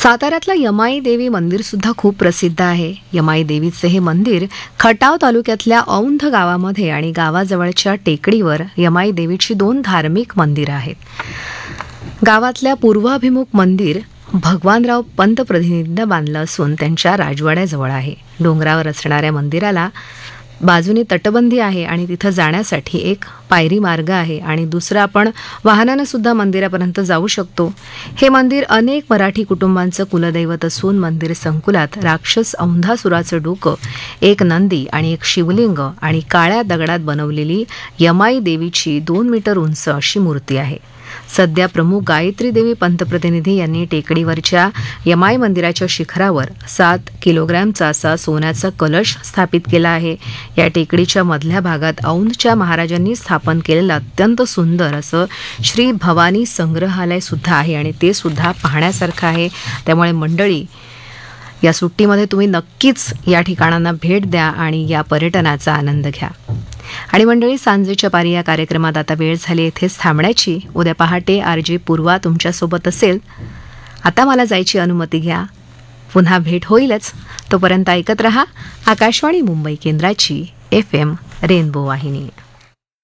साताऱ्यातलं यमाई देवी मंदिर सुद्धा खूप प्रसिद्ध आहे. यमाई देवीचे हे मंदिर खटाव तालुक्यातल्या औंध गावामध्ये आणि गावाजवळच्या टेकडीवर यमाई देवीची 2 धार्मिक मंदिरं आहेत. गावातल्या पूर्वाभिमुख मंदिर भगवानराव पंत प्रतिनिधींनी बांधलं असून त्यांच्या राजवाड्याजवळ आहे. डोंगरावर असणाऱ्या मंदिराला बाजूने तटबंदी आहे आणि तिथं जाण्यासाठी एक पायरी मार्ग आहे आणि दुसरा आपण वाहनानं सुद्धा मंदिरापर्यंत जाऊ शकतो. हे मंदिर अनेक मराठी कुटुंबांचं कुलदैवत असून मंदिर संकुलात राक्षस औंधासुराचं डोकं, एक नंदी आणि एक शिवलिंग आणि काळ्या दगडात बनवलेली यमाई देवीची 2 मीटर उंच अशी मूर्ती आहे. सध्या प्रमुख गायत्री देवी पंतप्रतिनिधी यांनी टेकडीवरच्या यमाई मंदिराच्या शिखरावर 7 किलोग्रॅमचा असा सोन्याचा कलश स्थापित केला आहे. या टेकडीच्या मधल्या भागात औंधच्या महाराजांनी स्थापन केलेलं अत्यंत सुंदर असं श्री भवानी संग्रहालय सुद्धा आहे आणि ते सुद्धा पाहण्यासारखं आहे. त्यामुळे मंडळी, या सुट्टीमध्ये तुम्ही नक्कीच या ठिकाणांना भेट द्या आणि या पर्यटनाचा आनंद घ्या. आणि मंडळी, सांजेच्या पारी या कार्यक्रमात आता वेळ झाली इथेच थांबण्याची. उद्या पहाटे RJ पूर्वा तुमच्यासोबत असेल. आता मला जायची अनुमती घ्या. पुन्हा भेट होईलच. तोपर्यंत ऐकत रहा आकाशवाणी मुंबई केंद्राची FM रेनबो वाहिनी.